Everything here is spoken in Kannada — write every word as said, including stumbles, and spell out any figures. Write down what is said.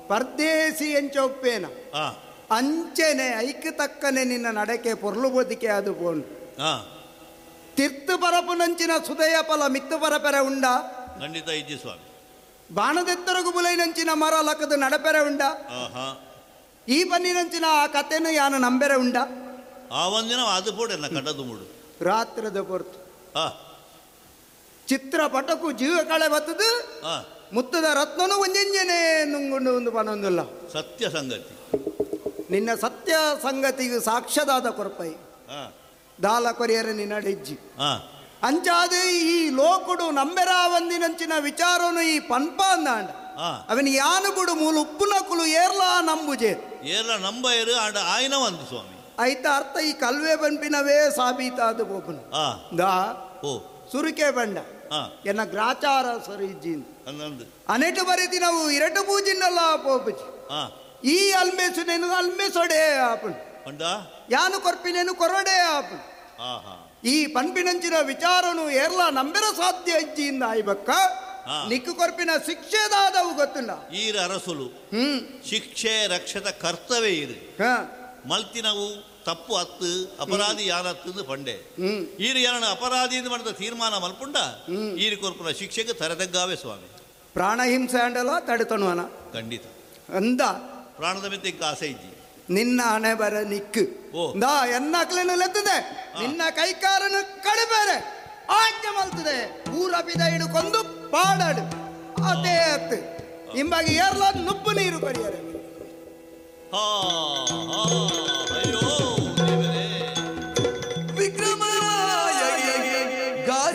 ಪರ್ದೇಸಿ ಎಂಚೊಪ್ಪೇನ ಆ ಅಂಚೆನೆ ಐಕ್ಯ ತಕ್ಕನೆ ನಿನ್ನ ನಡಕೆ ಪೊರ್ಲು ಬದುಕೆ ಅದು ಬೋಂಡು ಆ ತಿರ್ತು ಪರಪು ನಂಚಿನ ಸುದಯ ಫಲ ಮಿತ್ತು ಪರಪೆರೆ ಉಂಡ ಖಂಡಿತ ಇಜ್ಜಿ ಸ್ವಾಮಿ. ಬಾಣದೆತ್ತರಗು ಬುಲೈನಂಚಿನ ಮರ ಲಕ್ಕದು ನಡಪೆರೆ ಉಂಡ ಆಹಾ ಈ ಬನ್ನಿನಂಚಿನ ಆ ಕಥೆನು ಯಾನು ನಂಬೆರೆ ಉಂಡ ಆ ಒಂದಿನ ಅದು ಪೋಡೆಲ್ಲ ಕಡದು ಮೂಡು ರಾತ್ರದ ಪೊರ್ತು ಆ ಚಿತ್ರಪಟಕು ಜೀವ ಕಳೆ ಬತ್ತದು ಆ ಮುತ್ತದ ರತ್ನನು ಒಂಜೆಂಜನೆ ನುಂಗುಂಡು ಒಂದು ಪನೊಂದಿಲ್ಲ ಸತ್ಯ ಸಂಗತಿ. ನಿನ್ನ ಸತ್ಯ ಸಂಗತಿಗೆ ಸಾಕ್ಷ್ಯದಾದ ಕೊರಪೈ ಆ ದಾಲ ಕೊರಿಯರ ನಿನ್ನ ಡೆಜ್ಜಿ ಆ ಅಂಚಾದ ಈ ಲೋಕುಡು ನಂಬೆರ ಒಂದಿನಂಚಿನ ವಿಚಾರನು ಈ ಪನ್ಪ ಅಂದಾಂಡ ಆ ಅವನ್ ಯಾನು ಬಿಡು ಮೂಲ ಉಪ್ಪುನ ಕುಲು ಏರ್ಲಾ ನಂಬುಜೆ ಏರ್ಲ ನಂಬ ಇರು ಆಡ ಆಯ್ನ ಒಂದು ಸ್ವಾಮಿ. ಐತ ಅರ್ಥ ಈ ಕಲ್ವೆ ಪನ್ಪಿನವೇ ಸಾಬೀತಾದ ಬೋಪನು ಆ ದಾ ಓ ಸುರುಕೆ ಬಂಡ ಆ ಎನ್ನ ಗ್ರಾಚಾರ ಸರಿ ಇಜ್ಜಿಂದ ಅನ್ನಂದು ಅನೆಟು ಬರೀತಿ ನಾವು ಇರಟು ಪೂಜಿನಲ್ಲ ಪೋಪಜಿ ಆ ಈ ಅಲ್ಮೇಸು ನೆನು ಅಲ್ಮೇಸೊಡೆ ಆಪನ್ ಪಂಡ ಯಾನು ಕೊರ್ಪಿನೇನು ಕೊರಡೆ ಆಪನ್ ಆಹಾ ಈ ಪನ್ಪಿನಂಚಿನ ವಿಚಾರನು ಏರ್ಲ ನಂಬೆರ ಸಾಧ್ಯ ಇಜ್ಜಿಯಿಂದ ಆಯ್ಬಕ್ಕ ಹಾ. ನಿಕ್ಕು ಕೊರ್ಪಿನ ಶಿಕ್ಷೆದಾದವು ಗೊತ್ತಿಲ್ಲ ಈರ ಅರಸುಲು ಹ್ಮ್ ಶಿಕ್ಷೆ ರಕ್ಷತ ಕರ್ತವ್ಯ ಇರು ಹ ಮಲ್ತಿನವು ತಪ್ಪು ಹತ್ತು ಅಪರಾಧಿ ಯಾನತ್ತು ಪಂಡೆ ಹ್ಮ್ ಈರು ಯಾನ ಅಪರಾಧಿ ಮಾಡಿದ ತೀರ್ಮಾನ ಮಲ್ಪುಂಡ ಹ್ಮ್. ಈರು ಕೊರ್ಪುನ ಶಿಕ್ಷೆಗೆ ತರದಗ್ಗಾವೆ ಸ್ವಾಮಿ. ಪ್ರಾಣಹಿಂಸೆ ಅಂಡಲ ತಡೆತನುವನ ಖಂಡಿತ ಅಂದ ಪ್ರಾಣದ ಮಿತ್ತ ಇಂಕ ಆಸೆ ಇಜ್ಜಿ ನಿನ್ನ ಹಣೆ ಬರ ನಿಕ್ಕು ಓ. ದಾ ಎನ್ನಕ್ಲೇನು ಲೆತ್ತದೆ ನಿನ್ನ ಕೈಕಾರನು ಕಡಿಬೇರೆ ಆಜ್ಞೆ ಮಲ್ತದೆ ಊರ ಬಿದ ಹಿಡ್ಕೊಂಡು ಪಾಡಾಡು ಅದೇ ಅತ್ತು ನಿಂಬಾಗಿ ಏರ್ಲ ನುಪ್ಪು ನೀರು ಕಡಿಯರೆ ಹಾ ಹಾ